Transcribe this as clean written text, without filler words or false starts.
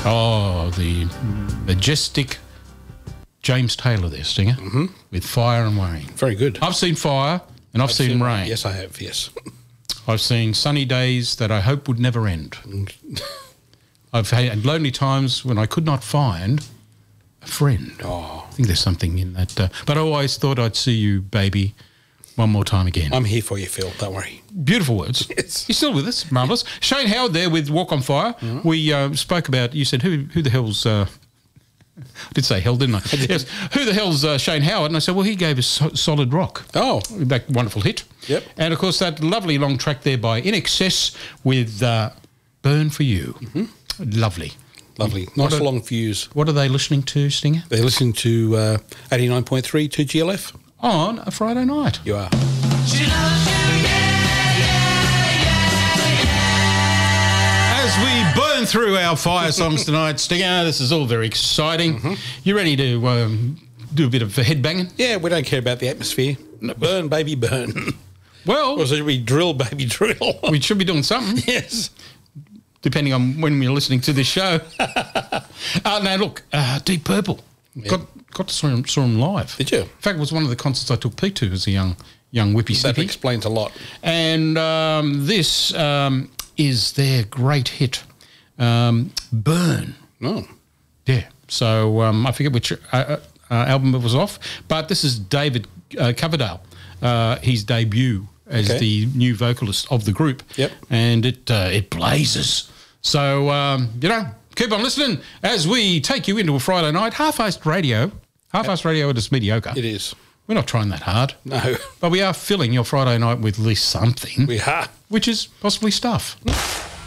Oh, the majestic James Taylor there, Stinger, with Fire and Rain. Very good. I've seen fire and I've seen rain. Yes, I have, yes. I've seen sunny days that I hope would never end. I've had lonely times when I could not find a friend. Oh. I think there's something in that. But I always thought I'd see you, baby, one more time again. I'm here for you, Phil. Don't worry. Beautiful words. Yes. You're still with us. Marvellous. Shane Howard there with Walk on Fire. We spoke about, you said, who the hell's... I did say hell, didn't I? Yes. Who the hell's Shane Howard? And I said, well, he gave us Solid Rock. Oh. That wonderful hit. Yep. And, of course, that lovely long track there by In Excess with Burn For You. Lovely. Lovely. Nice long fuse. What are they listening to, Stinger? They're listening to 89.3 2GLF. On a Friday night. You are. As we burn through our fire songs tonight, Stinger, this is all very exciting. You ready to do a bit of headbanging? Yeah, we don't care about the atmosphere. Burn, baby, burn. Well, Or should we drill, baby, drill? we should be doing something. Yes. Depending on when we're listening to this show. Now, look, Deep Purple. Yeah. Got to saw them live. Did you? In fact, it was one of the concerts I took Pete to as a young whippy That snippy. explains a lot. And this is their great hit, Burn. Oh. Yeah. So I forget which album it was off, but this is David Coverdale, his debut as the new vocalist of the group. Yep. And it blazes. So, keep on listening as we take you into a Friday night. Half-assed radio. Half-assed radio is mediocre. It is. We're not trying that hard. No. But we are filling your Friday night with at least something. We are. Which is possibly stuff.